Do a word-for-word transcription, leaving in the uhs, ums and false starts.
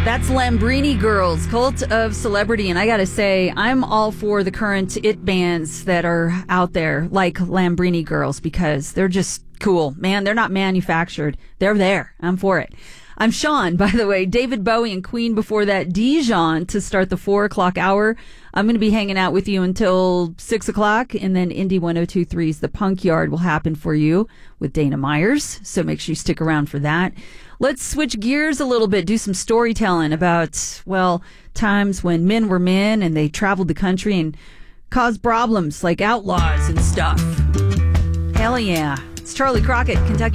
That's Lambrini Girls, Cult of Celebrity. And I got to say, I'm all for the current it bands that are out there, like Lambrini Girls, because they're just cool. Man, they're not manufactured. They're there. I'm for it. I'm Sean, by the way. David Bowie and Queen before that. Dijon to start the four o'clock hour. I'm going to be hanging out with you until six o'clock. And then Indy one oh two point three's The Punk Yard will happen for you with Dana Myers. So make sure you stick around for that. Let's switch gears a little bit, do some storytelling about, well, times when men were men and they traveled the country and caused problems like outlaws and stuff. Hell yeah. It's Charlie Crockett, Kentucky.